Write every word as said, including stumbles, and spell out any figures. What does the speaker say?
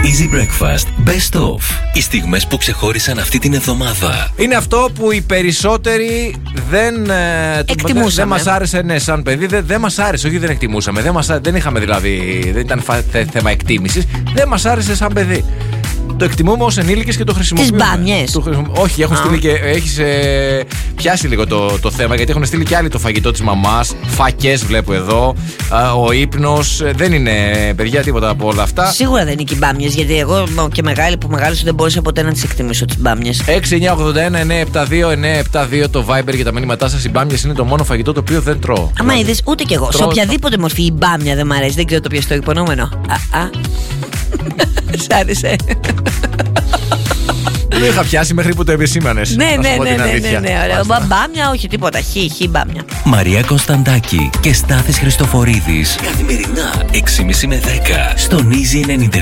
Easy Breakfast Best Of. Οι στιγμές που ξεχώρισαν αυτή την εβδομάδα. Είναι αυτό που οι περισσότεροι δεν εκτιμούσαμε. Δεν μας άρεσε, ναι, σαν παιδί. Δεν, δεν μας άρεσε, όχι δεν εκτιμούσαμε. Δεν, μας, δεν είχαμε δηλαδή. Δεν ήταν θέμα εκτίμησης. Δεν μας άρεσε σαν παιδί. Το εκτιμούμε ως ενήλικες και το χρησιμοποιούμε. Τις μπάμιες. Το χρησιμο... Όχι, έχουν στείλει και. Έχεις ε, πιάσει λίγο το, το θέμα, γιατί έχουν στείλει και άλλοι το φαγητό της μαμάς. Φακές βλέπω εδώ. Α, ο ύπνος. Δεν είναι, παιδιά, τίποτα από όλα αυτά. Σίγουρα δεν είναι και οι μπάμιες, γιατί εγώ και μεγάλη που μεγάλωσα δεν μπορούσα ποτέ να τις εκτιμήσω τις μπάμιες. έξι εννιά ογδόντα ένα εννιά επτά δύο εννιά επτά δύο το Viber για τα μήνυματά σας. Οι μπάμιες είναι το μόνο φαγητό το οποίο δεν τρώω. Άμα είδες, ούτε κι εγώ. Τρώω... Σε οποιαδήποτε μορφή η μπάμια δεν μ' αρέσει. Δεν ξέρω το πιαστό υπονοούμενο. Α, α. Σ' άρεσε. Δεν το είχα πιάσει μέχρι που το επισήμανες. Ναι, ναι, ναι, ναι, ναι, ναι, ωραία. Μπάμια, όχι τίποτα. Χ, χ, μπάμια. Μαρία Κωνσταντάκη και Στάθης Χριστοφορίδης. Καθημερινά έξι και μισή με δέκα στον Easy ενενήντα